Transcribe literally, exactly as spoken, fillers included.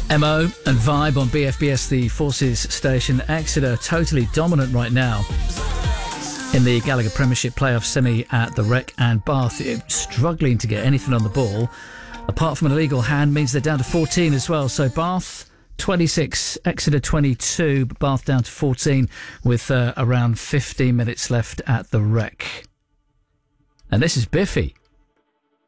M O and Vibe on B F B S, the Forces station. Exeter totally dominant right now in the Gallagher Premiership playoff semi at the Rec, and Bath struggling to get anything on the ball apart from an illegal hand means they're down to fourteen as well. So Bath twenty-six, Exeter twenty-two, but Bath down to fourteen with uh, around fifteen minutes left at the Rec. And this is Biffy.